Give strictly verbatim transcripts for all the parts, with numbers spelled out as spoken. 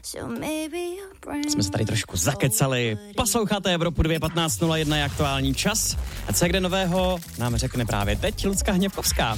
Jsme se tady trošku zakecali. Posloucháte Evropu dvě patnáct nula jedna je aktuální čas. A co je kde nového, nám řekne právě teď Lucka Hněvkovská.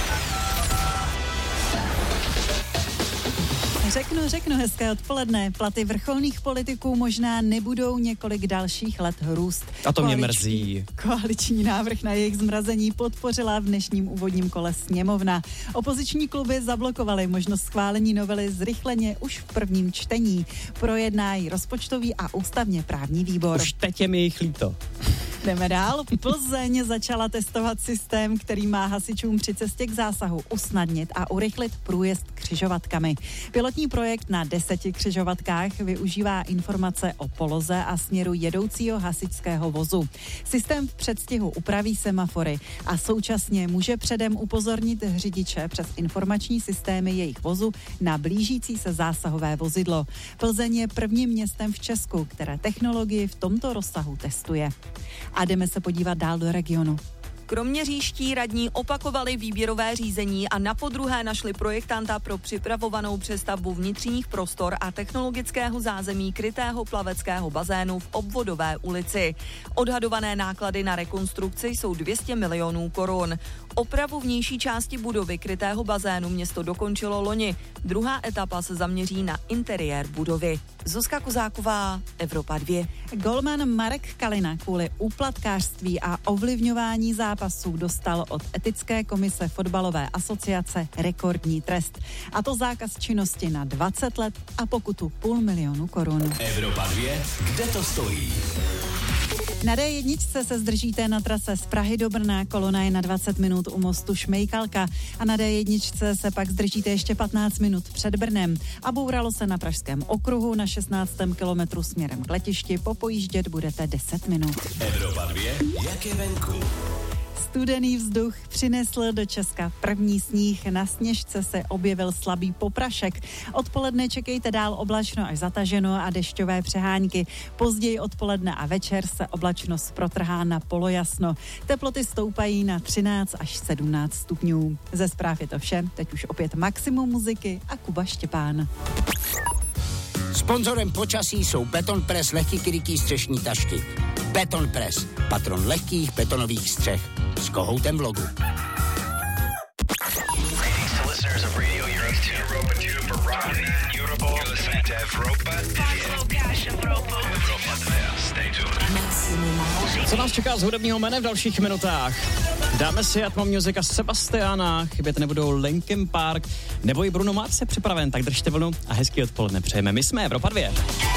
Řeknu, řeknu, hezké odpoledne. Platy vrcholných politiků možná nebudou několik dalších let růst. A to mě Koaliční, mrzí. Koaliční návrh na jejich zmrazení podpořila v dnešním úvodním kole sněmovna. Opoziční kluby zablokovaly možnost schválení novely zrychleně už v prvním čtení. Projedná ji rozpočtový a ústavně právní výbor. Už teď je mi jich líto. Jdeme dál. Plzeň začala testovat systém, který má hasičům při cestě k zásahu usnadnit a urychlit průjezd křižovatkami. Pilotní projekt na deseti křižovatkách využívá informace o poloze a směru jedoucího hasičského vozu. Systém v předstihu upraví semafory a současně může předem upozornit řidiče přes informační systémy jejich vozu na blížící se zásahové vozidlo. Plzeň je prvním městem v Česku, které technologii v tomto rozsahu testuje. A jdeme se podívat dál do regionu. Kroměřížští radní opakovali výběrové řízení a napodruhé našli projektanta pro připravovanou přestavbu vnitřních prostor a technologického zázemí krytého plaveckého bazénu v Obvodové ulici. Odhadované náklady na rekonstrukci jsou dvě stě milionů korun. Opravu vnější části budovy krytého bazénu město dokončilo loni. Druhá etapa se zaměří na interiér budovy. Zuzka Kozáková, Evropa dva. Golman Marek Kalina kvůli úplatkářství a ovlivňování zápasů dostal od etické komise fotbalové asociace rekordní trest. A to zákaz činnosti na dvacet let a pokutu půl milionu korun. Evropa dva, kde to stojí? Na dé jedna se zdržíte na trase z Prahy do Brna, kolona je na dvacet minut u mostu Šmejkalka a na dé jedna se pak zdržíte ještě patnáct minut před Brnem a bouralo se na Pražském okruhu na šestnáctém kilometru směrem k letišti, popojíždět budete deset minut. Evropa dva, jak je venku? Studený vzduch přinesl do Česka první sníh, na sněžce se objevil slabý poprašek. Odpoledne čekejte dál oblačno až zataženo a dešťové přehánky. Později odpoledne a večer se oblačnost protrhá na polojasno. Teploty stoupají na třináct až sedmnáct stupňů. Ze zpráv je to vše, teď už opět maximum muziky a Kuba Štěpán. Sponzorem počasí jsou Beton Press lehký krytí střešní tašky. Beton Press, patron lehkých betonových střech. S kohoutem v logu. Co nás čeká z hudebního mene v dalších minutách? Dáme si Atmo Music a Sebastiana, chybět nebudou Linkin Park, nebo i Bruno Mars je připraven, tak držte vlnu a hezký odpoledne přejeme. My jsme Evropa dva.